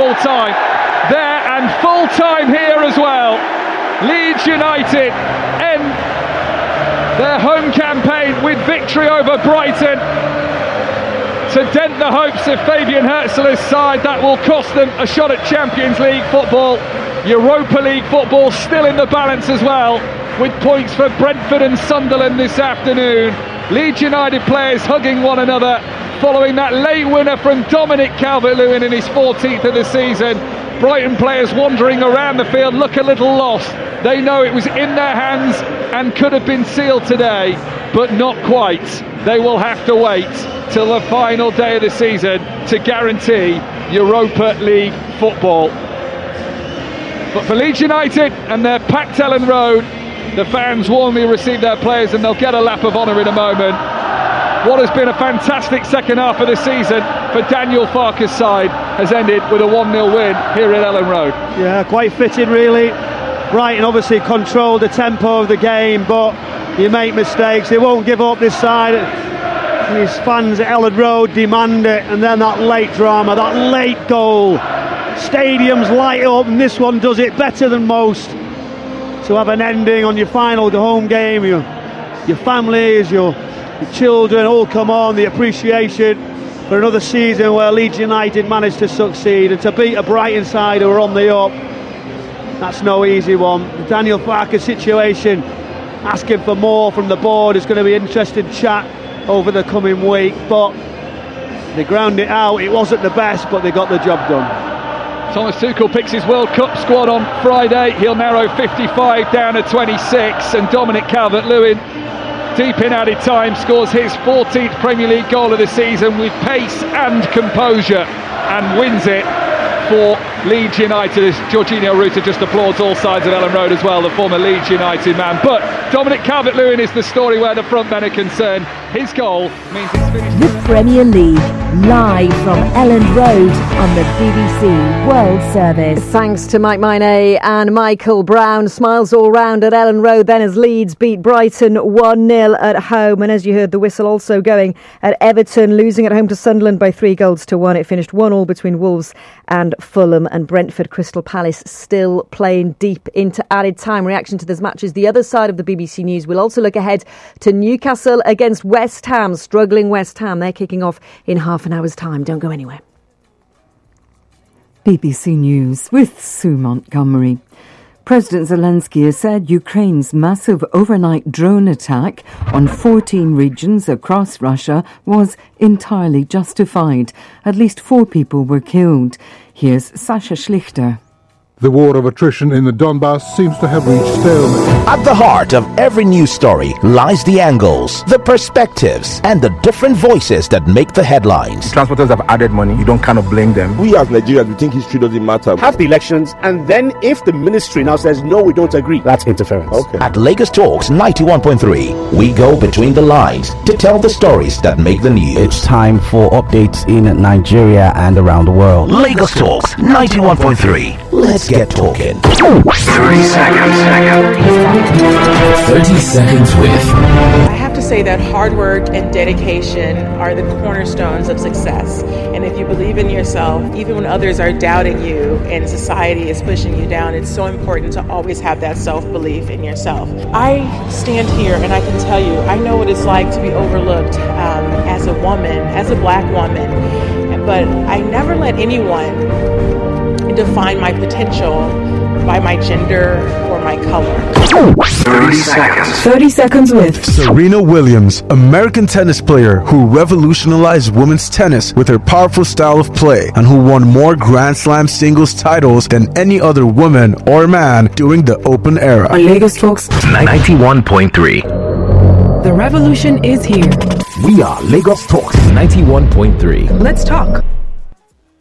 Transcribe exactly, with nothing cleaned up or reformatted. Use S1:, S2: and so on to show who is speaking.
S1: full time there and full time here as well. Leeds United end their home campaign with victory over Brighton to dent the hopes of Fabian Hürzeler's side. That will cost them a shot at Champions League football. Europa League football still in the balance as well, with points for Brentford and Sunderland this afternoon. Leeds United players hugging one another following that late winner from Dominic Calvert-Lewin in his fourteenth of the season. Brighton players wandering around the field look a little lost. They know it was in their hands and could have been sealed today, but not quite. They will have to wait till the final day of the season to guarantee Europa League football. But for Leeds United and their packed Ellen Road, the fans warmly receive their players and they'll get a lap of honour in a moment. What has been a fantastic second half of the season for Daniel Farke's side has ended with a one nil win here at Ellen Road.
S2: Yeah, quite fitting really. Brighton obviously controlled the tempo of the game, but you make mistakes. They won't give up this side. These fans at Ellen Road demand it, and then that late drama, that late goal. Stadiums light up, and this one does it better than most. To have an ending on your final home game, your, your families, your, your children all come on, the appreciation for another season where Leeds United managed to succeed, and to beat a Brighton side who are on the up, that's no easy one. The Daniel Farke situation, asking for more from the board, is going to be interesting chat over the coming week, but they ground it out. It wasn't the best, but they got the job done.
S1: Thomas Tuchel picks his World Cup squad on Friday. He'll narrow fifty-five down to twenty-six, and Dominic Calvert-Lewin, deep in added time, scores his fourteenth Premier League goal of the season with pace and composure and wins it for Leeds United, as Jorginho Rutter just applauds all sides of Ellen Road as well, the former Leeds United man. But Dominic Calvert-Lewin is the story where the front men are concerned. His goal means he's finished.
S3: The Premier League, live from Ellen Road on the B B C World Service.
S4: Thanks to Mike Mainay and Michael Brown. Smiles all round at Ellen Road then as Leeds beat Brighton one nil at home. And as you heard, the whistle also going at Everton, losing at home to Sunderland by three goals to one. It finished one all between Wolves and Fulham, and Brentford Crystal Palace still playing deep into added time. Reaction to this match is the other side of the B B C News. We'll also look ahead to Newcastle against West Ham, struggling West Ham. They're kicking off in half an hour's time. Don't go anywhere.
S5: B B C News with Sue Montgomery. President Zelensky has said Ukraine's massive overnight drone attack on fourteen regions across Russia was entirely justified. At least four people were killed. Here's Sasha Schlichter.
S6: The war of attrition in the Donbass seems to have reached stalemate.
S7: At the heart of every news story lies the angles, the perspectives, and the different voices that make the headlines.
S8: Transporters have added money. You don't kind of blame them.
S9: We as Nigerians, we think history doesn't matter.
S10: Have the elections, and then if the ministry now says, no, we don't agree, that's interference.
S7: Okay. At Lagos Talks ninety-one point three, we go between the lines to tell the stories that make the news.
S11: It's time for updates in Nigeria and around the world.
S7: Lagos Talks ninety-one point three. Let's get talking.
S12: thirty seconds. thirty seconds with.
S13: I have to say that hard work and dedication are the cornerstones of success. And if you believe in yourself, even when others are doubting you and society is pushing you down, it's so important to always have that self-belief in yourself. I stand here and I can tell you, I know what it's like to be overlooked um, as a woman, as a black woman. But I never let anyone define my potential by my gender or my color.
S12: thirty seconds.
S5: thirty seconds with
S14: Serena Williams, American tennis player who revolutionized women's tennis with her powerful style of play and who won more Grand Slam singles titles than any other woman or man during the Open era.
S5: On Lagos Talks
S12: ninety-one point three.
S5: The revolution is here.
S12: We are Lagos Talks ninety-one point three.
S5: Let's talk.